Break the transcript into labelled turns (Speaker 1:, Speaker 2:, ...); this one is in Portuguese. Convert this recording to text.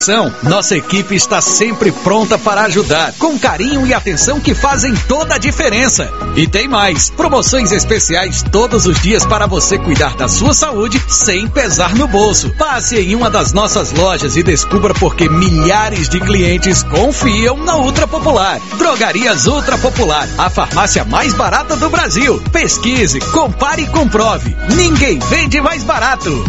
Speaker 1: Nossa equipe está sempre pronta para ajudar, com carinho e atenção que fazem toda a diferença. E tem mais, promoções especiais todos os dias para você cuidar da sua saúde sem pesar no bolso. Passe em uma das nossas lojas e descubra por que milhares de clientes confiam na Ultra Popular. Drogarias Ultra Popular, a farmácia mais barata do Brasil. Pesquise, compare e comprove. Ninguém vende mais barato.